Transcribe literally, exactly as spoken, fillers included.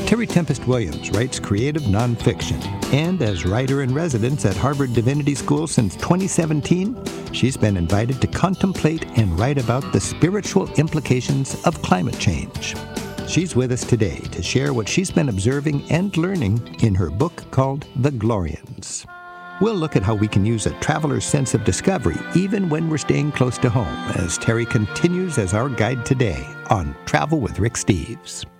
Terry Tempest Williams writes creative nonfiction, and as writer-in-residence at Harvard Divinity School since twenty seventeen, she's been invited to contemplate and write about the spiritual implications of climate change. She's with us today to share what she's been observing and learning in her book called The Glorians. We'll look at how we can use a traveler's sense of discovery even when we're staying close to home, as Terry continues as our guide today on Travel with Rick Steves.